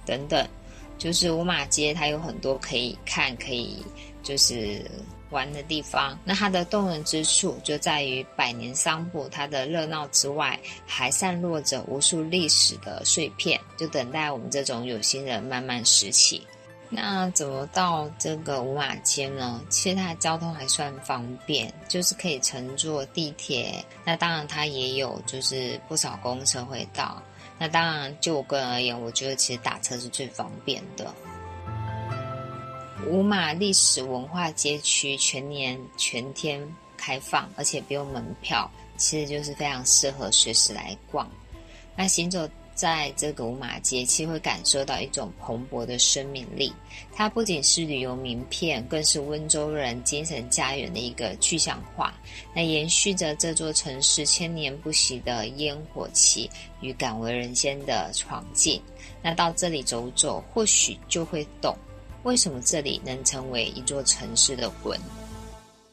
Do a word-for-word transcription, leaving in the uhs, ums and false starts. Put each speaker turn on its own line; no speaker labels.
等等。就是五马街它有很多可以看可以就是玩的地方。那它的动人之处就在于百年商埠它的热闹之外，还散落着无数历史的碎片，就等待我们这种有心人慢慢拾起。那怎么到这个五马街呢？其实它的交通还算方便，就是可以乘坐地铁，那当然它也有就是不少公车会到。那当然就我个人而言，我觉得其实打车是最方便的。五马历史文化街区全年全天开放，而且不用门票，其实就是非常适合随时来逛。那行走在这个五马街，其实会感受到一种蓬勃的生命力。它不仅是旅游名片，更是温州人精神家园的一个具象化。那延续着这座城市千年不息的烟火气与敢为人先的闯劲。那到这里走走，或许就会懂为什么这里能成为一座城市的魂。